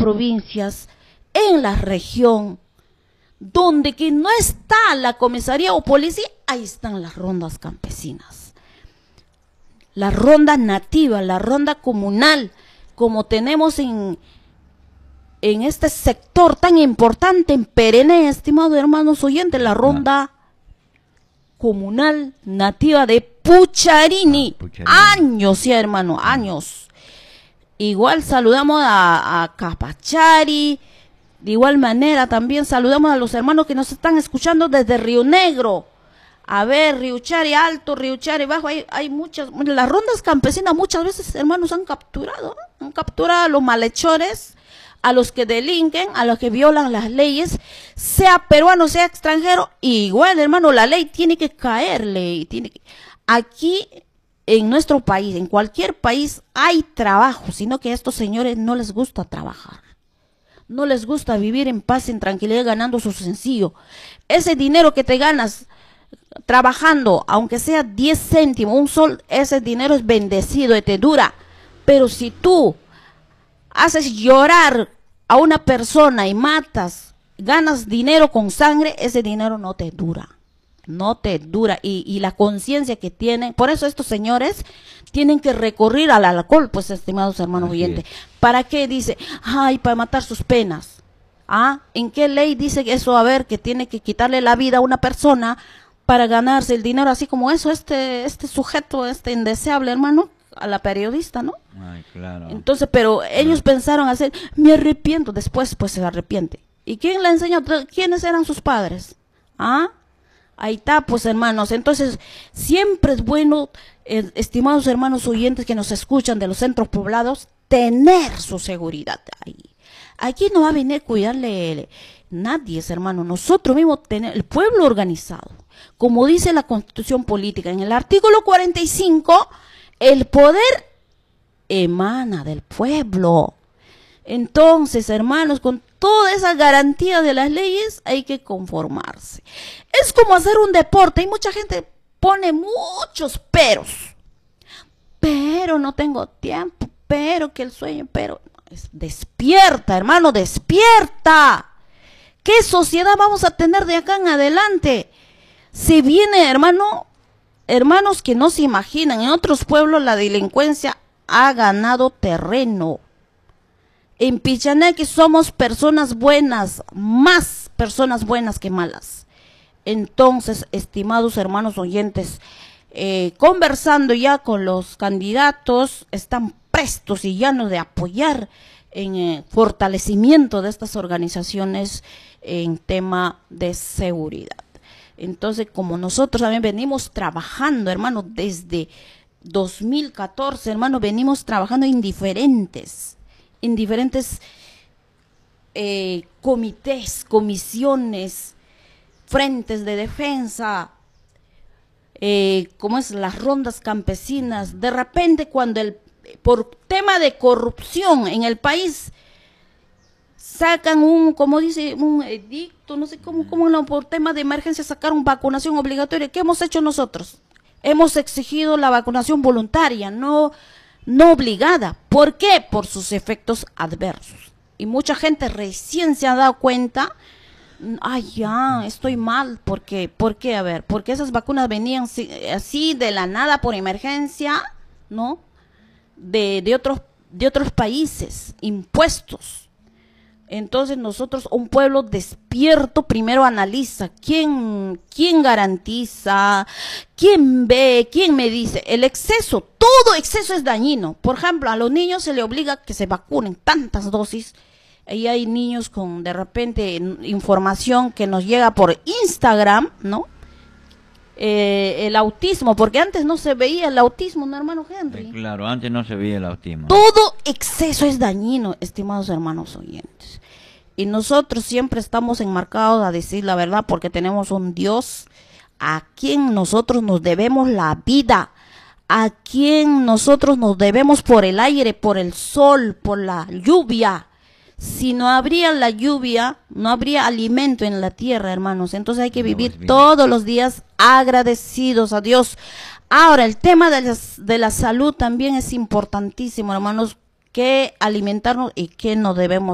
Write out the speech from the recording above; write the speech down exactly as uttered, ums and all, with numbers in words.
provincias, en la región, donde que no está la comisaría o policía, ahí están las rondas campesinas. La ronda nativa, la ronda comunal, como tenemos en, en este sector tan importante, en Perene, estimados hermanos oyentes, la ronda comunal nativa de Pucharini. Ah, Pucharini. Años, sí, hermano, años. Igual saludamos a, a Capachari. De igual manera también saludamos a los hermanos que nos están escuchando desde Río Negro. A ver, Riuchari alto, Riuchari bajo, hay, hay muchas, las rondas campesinas muchas veces, hermanos, han capturado, ¿no? Han capturado a los malhechores, a los que delinquen, a los que violan las leyes, sea peruano, sea extranjero, igual, hermano, la ley tiene que caerle, tiene que... Aquí, en nuestro país, en cualquier país, hay trabajo, sino que a estos señores no les gusta trabajar. No les gusta vivir en paz, en tranquilidad, ganando su sencillo. Ese dinero que te ganas trabajando, aunque sea diez céntimos, un sol, ese dinero es bendecido y te dura. Pero si tú haces llorar a una persona y matas, ganas dinero con sangre, ese dinero no te dura. No te dura. Y, y la conciencia que tienen, por eso estos señores tienen que recurrir al alcohol, pues, estimados hermanos oyentes. ¿Para qué? Dice, ay, para matar sus penas. ¿Ah? ¿En qué ley dice eso? A ver, que tiene que quitarle la vida a una persona para ganarse el dinero, así como eso, este, este sujeto, este indeseable, hermano, a la periodista, ¿no? Ay, claro. Entonces, pero ellos claro. pensaron hacer, me arrepiento, después pues se arrepiente. ¿Y quién le enseñó? ¿Quiénes eran sus padres? ¿Ah? Ahí está, pues, hermanos. Entonces, siempre es bueno, eh, estimados hermanos oyentes que nos escuchan de los centros poblados, tener su seguridad ahí. Aquí no va a venir a cuidarle nadie, hermano. Nosotros mismos tenemos el pueblo organizado. Como dice la Constitución Política, en el artículo cuarenta y cinco, el poder emana del pueblo. Entonces, hermanos, con toda esa garantía de las leyes hay que conformarse. Es como hacer un deporte. Y mucha gente pone muchos peros. Pero no tengo tiempo, pero que el sueño, pero... Despierta, hermano, despierta. ¿Qué sociedad vamos a tener de acá en adelante? Si viene, hermano, hermanos que no se imaginan, en otros pueblos la delincuencia ha ganado terreno. En Pichaneque somos personas buenas, más personas buenas que malas. Entonces, estimados hermanos oyentes, eh, conversando ya con los candidatos, están prestos y llanos de apoyar en eh, fortalecimiento de estas organizaciones en tema de seguridad. Entonces, como nosotros también venimos trabajando, hermano, desde dos mil catorce, hermano, venimos trabajando en diferentes, en diferentes eh, comités, comisiones, frentes de defensa, eh, como es las rondas campesinas. De repente, cuando el por tema de corrupción en el país sacan un, como dice, un edicto, no sé cómo, cómo no, por tema de emergencia sacaron vacunación obligatoria. ¿Qué hemos hecho nosotros? Hemos exigido la vacunación voluntaria, no, no obligada. ¿Por qué? Por sus efectos adversos. Y mucha gente recién se ha dado cuenta, ay, ya, estoy mal, porque, ¿por qué? A ver, porque esas vacunas venían así de la nada por emergencia, ¿no? De, de otros de otros países, impuestos. Entonces nosotros, un pueblo despierto, primero analiza quién, quién garantiza, quién ve, quién me dice. El exceso, todo exceso es dañino. Por ejemplo, a los niños se les obliga a que se vacunen tantas dosis. Ahí hay niños con de repente información que nos llega por Instagram, ¿no? Eh, el autismo, porque antes no se veía el autismo, ¿no, hermano Henry? Sí, claro, antes no se veía el autismo. Todo exceso es dañino, estimados hermanos oyentes. Y nosotros siempre estamos enmarcados a decir la verdad, porque tenemos un Dios a quien nosotros nos debemos la vida, a quien nosotros nos debemos por el aire, por el sol, por la lluvia. Si no habría la lluvia, no habría alimento en la tierra, hermanos. Entonces hay que vivir no, todos los días agradecidos a Dios. Ahora, el tema de la, de la salud también es importantísimo, hermanos, que alimentarnos y que no debemos